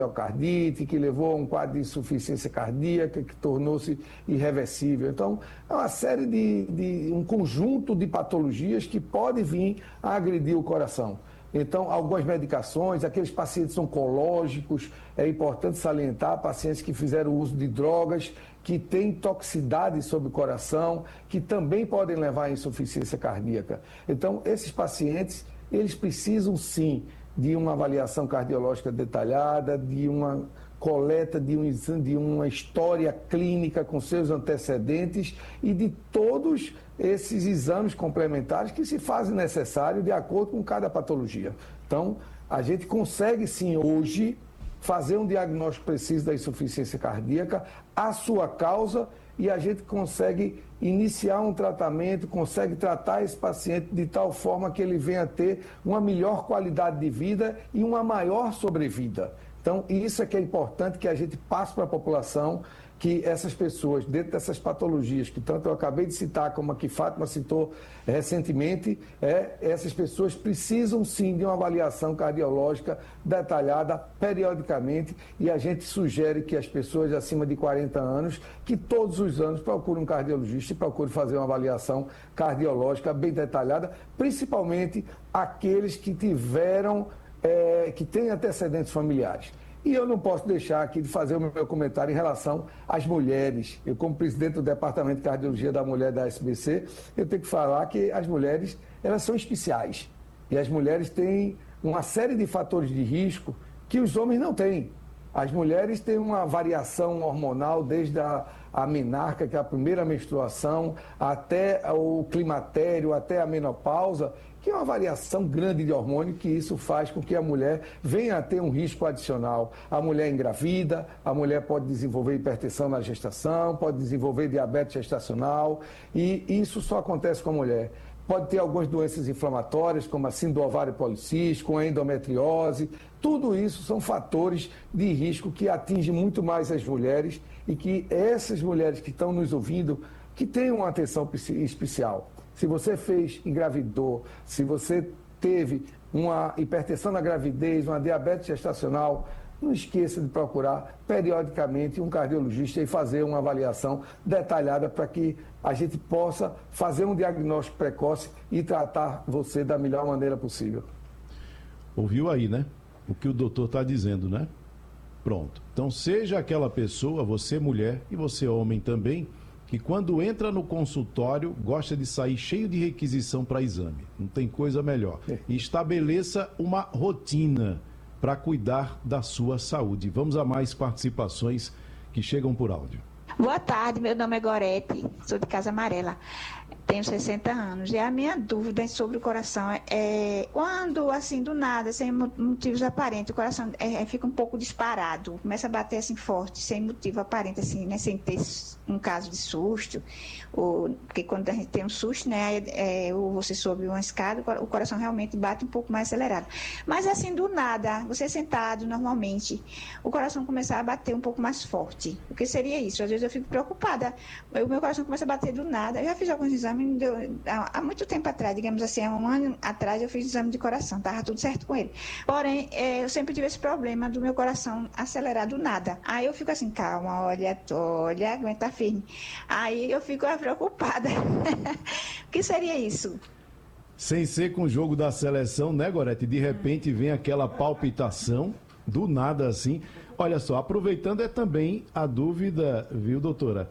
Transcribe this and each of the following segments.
miocardite, que levou a um quadro de insuficiência cardíaca, que tornou-se irreversível. Então, é uma série um conjunto de patologias que pode vir a agredir o coração. Então, algumas medicações, aqueles pacientes oncológicos, é importante salientar, pacientes que fizeram uso de drogas, que têm toxicidade sobre o coração, que também podem levar à insuficiência cardíaca. Então, esses pacientes, eles precisam sim de uma avaliação cardiológica detalhada, de uma coleta de uma história clínica com seus antecedentes e de todos esses exames complementares que se fazem necessários de acordo com cada patologia. Então, a gente consegue sim hoje fazer um diagnóstico preciso da insuficiência cardíaca, a sua causa, e a gente consegue iniciar um tratamento, consegue tratar esse paciente de tal forma que ele venha a ter uma melhor qualidade de vida e uma maior sobrevida. Então, isso é que é importante que a gente passe para a população, que essas pessoas, dentro dessas patologias, que tanto eu acabei de citar, como a que Fátima citou recentemente, essas pessoas precisam sim de uma avaliação cardiológica detalhada periodicamente, e a gente sugere que as pessoas acima de 40 anos, que todos os anos procurem um cardiologista e procurem fazer uma avaliação cardiológica bem detalhada, principalmente aqueles que que têm antecedentes familiares. E eu não posso deixar aqui de fazer o meu comentário em relação às mulheres. Eu, como presidente do Departamento de Cardiologia da Mulher da SBC, eu tenho que falar que as mulheres, elas são especiais. E as mulheres têm uma série de fatores de risco que os homens não têm. As mulheres têm uma variação hormonal desde a menarca, que é a primeira menstruação, até o climatério, até a menopausa, que é uma variação grande de hormônio, que isso faz com que a mulher venha a ter um risco adicional. A mulher engravida, a mulher pode desenvolver hipertensão na gestação, pode desenvolver diabetes gestacional, e isso só acontece com a mulher. Pode ter algumas doenças inflamatórias, como a síndrome do ovário policístico, a endometriose. Tudo isso são fatores de risco que atingem muito mais as mulheres, e que essas mulheres que estão nos ouvindo, que tenham uma atenção especial. Se você engravidou, se você teve uma hipertensão na gravidez, uma diabetes gestacional, não esqueça de procurar periodicamente um cardiologista e fazer uma avaliação detalhada para que a gente possa fazer um diagnóstico precoce e tratar você da melhor maneira possível. Ouviu aí, né? O que o doutor está dizendo, né? Pronto. Então, seja aquela pessoa, você mulher e você homem também, que quando entra no consultório gosta de sair cheio de requisição para exame. Não tem coisa melhor. E estabeleça uma rotina para cuidar da sua saúde. Vamos a mais participações que chegam por áudio. Boa tarde, meu nome é Gorete, sou de Casa Amarela, tenho 60 anos. E a minha dúvida sobre o coração é quando, assim, do nada, sem motivos aparentes, o coração fica um pouco disparado, começa a bater assim forte, sem motivo aparente, assim, né, sem ter um caso de susto, porque quando a gente tem um susto, né, ou você sobe uma escada, o coração realmente bate um pouco mais acelerado. Mas assim, do nada, você sentado normalmente, o coração começar a bater um pouco mais forte. O que seria isso? Às vezes eu fico preocupada, o meu coração começa a bater do nada. Eu já fiz alguns exames, há muito tempo atrás, digamos assim, há um ano atrás eu fiz exame de coração, estava tudo certo com ele. Porém, eu sempre tive esse problema do meu coração acelerar do nada. Aí eu fico assim, calma, olha, aguenta firme. Aí eu fico preocupada. O que seria isso? Sem ser com o jogo da seleção, né, Gorete? De repente vem aquela palpitação, do nada assim. Olha só, aproveitando também a dúvida, viu, doutora?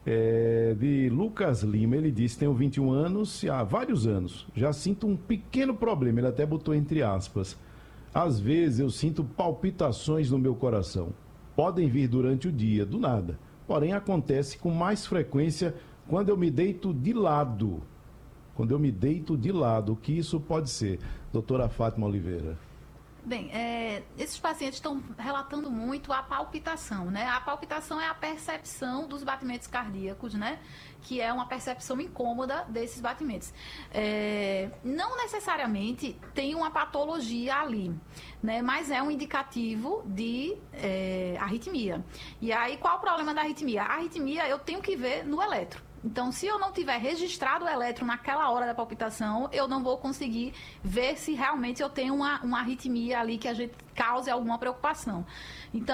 De Lucas Lima, ele disse, tenho 21 anos e há vários anos já sinto um pequeno problema, ele até botou entre aspas. Às vezes eu sinto palpitações no meu coração. Podem vir durante o dia, do nada. Porém, acontece com mais frequência quando eu me deito de lado. Quando eu me deito de lado, o que isso pode ser? Doutora Fátima Oliveira. Bem, esses pacientes estão relatando muito a palpitação, né? A palpitação é a percepção dos batimentos cardíacos, né? Que é uma percepção incômoda desses batimentos. Não necessariamente tem uma patologia ali, né? Mas é um indicativo de arritmia. E aí, qual o problema da arritmia? A arritmia eu tenho que ver no eletro. Então, se eu não tiver registrado o eletro naquela hora da palpitação, eu não vou conseguir ver se realmente eu tenho uma arritmia ali que a gente cause alguma preocupação. Então,